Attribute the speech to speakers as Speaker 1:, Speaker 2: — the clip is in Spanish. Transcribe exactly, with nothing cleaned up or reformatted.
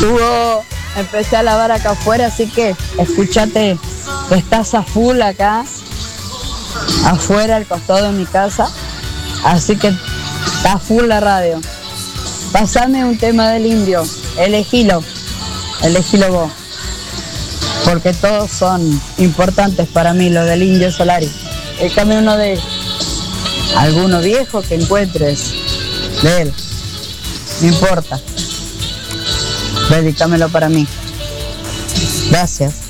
Speaker 1: Subo, empecé a lavar acá afuera, así que escúchate que estás a full acá, afuera al costado de mi casa, así que está full la radio. Pasame un tema del Indio, elegilo, elegilo vos, porque todos son importantes para mí, los del Indio Solari. Déjame uno de alguno viejo que encuentres de él, no importa, dedícamelo para mí. Gracias.